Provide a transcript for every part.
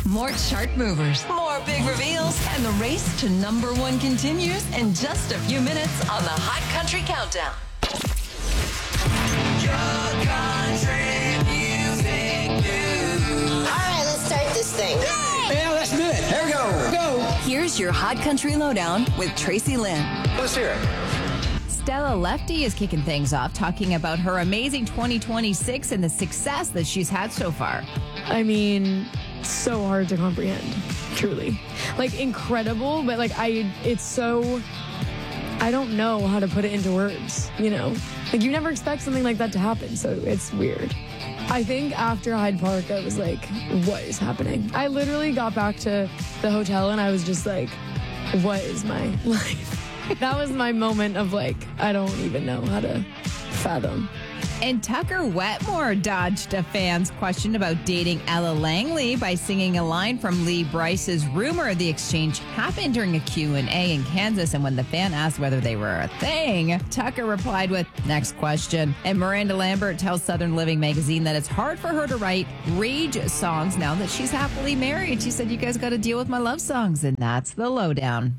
More chart movers, more big reveals, and the race to number one continues in just a few minutes on the Hot Country Countdown. Your country music news. All right, let's start this thing. Yeah, let's do it. Here we go. Go. Here's your Hot Country Lowdown with Tracy Lynn. Let's hear it. Stella Lefty is kicking things off, talking about her amazing 2026 and the success that she's had so far. I mean, so hard to comprehend, truly. Like, incredible, but I don't know how to put it into words, you know? Like, you never expect something like that to happen, so it's weird. I think after Hyde Park, I was like, what is happening? I literally got back to the hotel and I was just like, what is my life? That was my moment of I don't even know how to fathom. And Tucker Wetmore dodged a fan's question about dating Ella Langley by singing a line from Lee Bryce's Rumor. The exchange happened during a Q&A in Kansas, and when the fan asked whether they were a thing, Tucker replied with, next question. And Miranda Lambert tells Southern Living magazine that it's hard for her to write rage songs now that she's happily married. She said, you guys got to deal with my love songs, and that's the lowdown.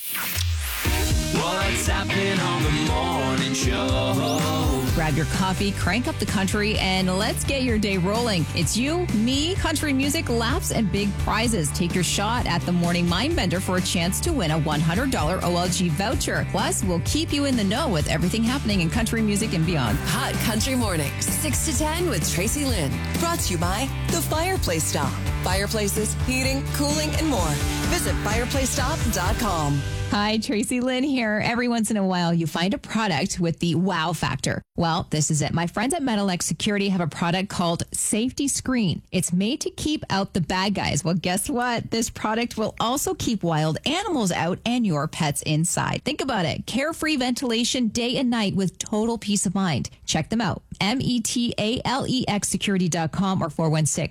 What's happening on the morning show? Grab your coffee, crank up the country, and let's get your day rolling. It's you, me, country music, laughs, and big prizes. Take your shot at the Morning Mindbender for a chance to win a $100 OLG voucher. Plus, we'll keep you in the know with everything happening in country music and beyond. Hot Country Mornings, 6 to 10 with Tracy Lynn. Brought to you by The Fireplace Stop. Fireplaces, heating, cooling, and more. Visit fireplacestop.com. Hi, Tracy Lynn here. Every once in a while, you find a product with the wow factor. Well, this is it. My friends at Metalex Security have a product called Safety Screen. It's made to keep out the bad guys. Well, guess what? This product will also keep wild animals out and your pets inside. Think about it. Carefree ventilation day and night with total peace of mind. Check them out. metalexsecurity.com or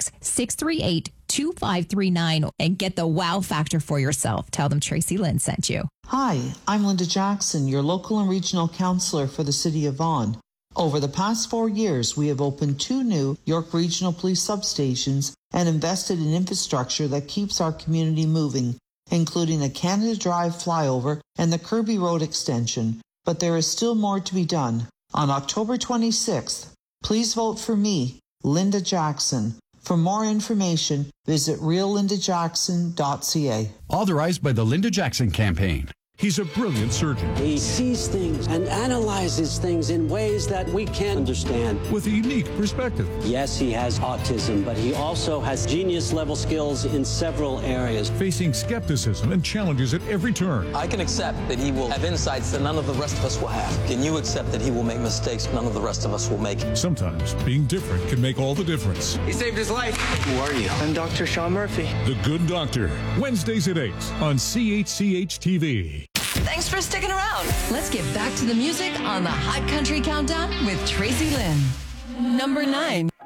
416-638-2539 and get the wow factor for yourself. Tell them Tracy Lynn sent you. Hi, I'm Linda Jackson, your local and regional counselor for the City of Vaughan. Over the past 4 years, we have opened 2 new York Regional Police substations and invested in infrastructure that keeps our community moving, including a Canada Drive flyover and the Kirby Road extension. But there is still more to be done. On October 26th, please vote for me, Linda Jackson. For more information, visit reallindajackson.ca. Authorized by the Linda Jackson Campaign. He's a brilliant surgeon. He sees things and analyzes things in ways that we can't understand. With a unique perspective. Yes, he has autism, but he also has genius-level skills in several areas. Facing skepticism and challenges at every turn. I can accept that he will have insights that none of the rest of us will have. Can you accept that he will make mistakes none of the rest of us will make? Sometimes being different can make all the difference. He saved his life. Who are you? I'm Dr. Sean Murphy. The Good Doctor. Wednesdays at 8 on CHCH TV. Thanks for sticking around. Let's get back to the music on the Hot Country Countdown with Tracy Lynn. Number 9.